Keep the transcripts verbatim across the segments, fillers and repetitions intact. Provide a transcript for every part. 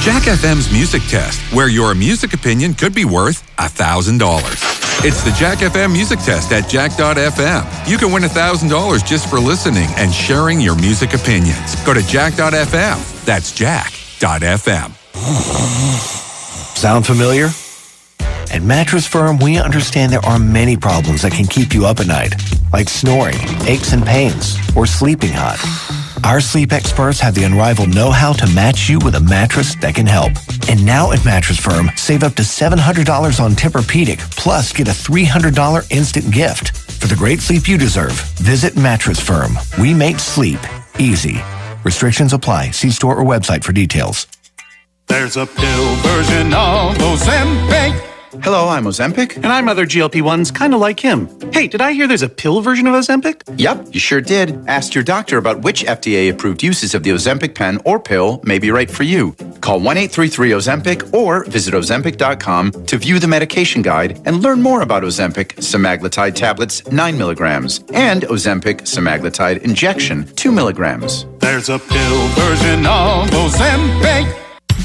Jack F M's Music Test, where your music opinion could be worth one thousand dollars. It's the Jack F M Music Test at jack dot f m. You can win one thousand dollars just for listening and sharing your music opinions. Go to jack dot f m. That's jack dot f m. Sound familiar? At Mattress Firm, we understand there are many problems that can keep you up at night, like snoring, aches and pains, or sleeping hot. Our sleep experts have the unrivaled know-how to match you with a mattress that can help. And now at Mattress Firm, save up to seven hundred dollars on Tempur-Pedic, plus get a three hundred dollars instant gift. For the great sleep you deserve, visit Mattress Firm. We make sleep easy. Restrictions apply. See store or website for details. There's a pill version of Ozempic. Hello, I'm Ozempic. And I'm other G L P ones kind of like him. Hey, did I hear there's a pill version of Ozempic? Yep, you sure did. Ask your doctor about which F D A-approved uses of the Ozempic pen or pill may be right for you. Call one eight three three Ozempic or visit ozempic dot com to view the medication guide and learn more about Ozempic semaglutide tablets nine milligrams and Ozempic semaglutide injection two milligrams. There's a pill version of Ozempic.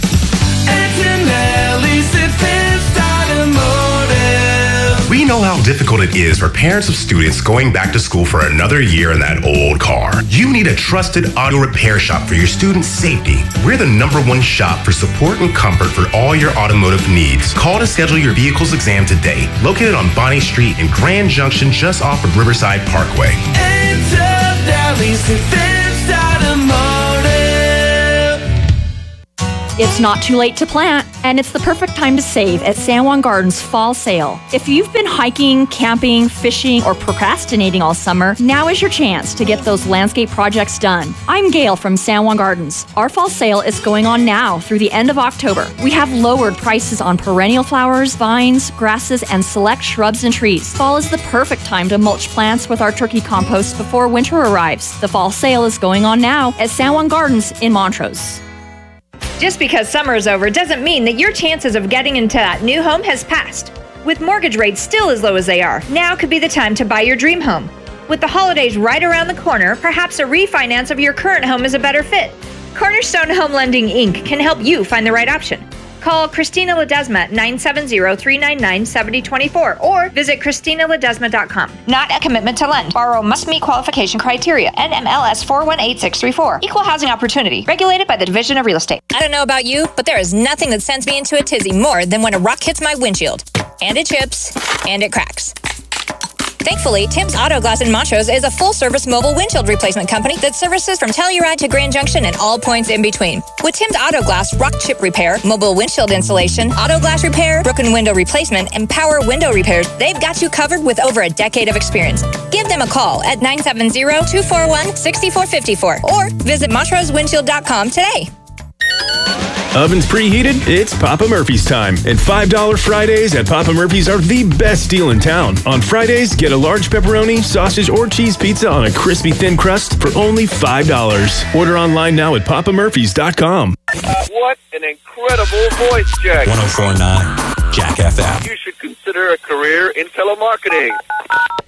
We know how difficult it is for parents of students going back to school for another year in that old car. You need a trusted auto repair shop for your students' safety. We're the number one shop for support and comfort for all your automotive needs. Call to schedule your vehicle's exam today. Located on Bonnie Street in Grand Junction, just off of Riverside Parkway. It's not too late to plant, and it's the perfect time to save at San Juan Gardens Fall Sale. If you've been hiking, camping, fishing, or procrastinating all summer, now is your chance to get those landscape projects done. I'm Gail from San Juan Gardens. Our fall sale is going on now through the end of October. We have lowered prices on perennial flowers, vines, grasses, and select shrubs and trees. Fall is the perfect time to mulch plants with our turkey compost before winter arrives. The fall sale is going on now at San Juan Gardens in Montrose. Just because summer is over doesn't mean that your chances of getting into that new home has passed. With mortgage rates still as low as they are, now could be the time to buy your dream home. With the holidays right around the corner, perhaps a refinance of your current home is a better fit. Cornerstone Home Lending Incorporated can help you find the right option. Call Christina Ledesma at nine seven zero, three nine nine, seven zero two four or visit christina ledesma dot com. Not a commitment to lend. Borrower must meet qualification criteria. N M L S four one eight six three four. Equal Housing Opportunity. Regulated by the Division of Real Estate. I don't know about you, but there is nothing that sends me into a tizzy more than when a rock hits my windshield. And it chips. And it cracks. Thankfully, Tim's Auto Glass in Montrose is a full-service mobile windshield replacement company that services from Telluride to Grand Junction and all points in between. With Tim's Auto Glass, rock chip repair, mobile windshield installation, auto glass repair, broken window replacement, and power window repairs, they've got you covered with over a decade of experience. Give them a call at nine seven zero, two four one, six four five four or visit montrose windshield dot com today. Ovens preheated? It's Papa Murphy's time. And five dollar Fridays at Papa Murphy's are the best deal in town. On Fridays, get a large pepperoni, sausage, or cheese pizza on a crispy thin crust for only five dollars. Order online now at papa murphys dot com. What an incredible voice, Jack. one oh four point nine Jack F M. You should consider a career in telemarketing.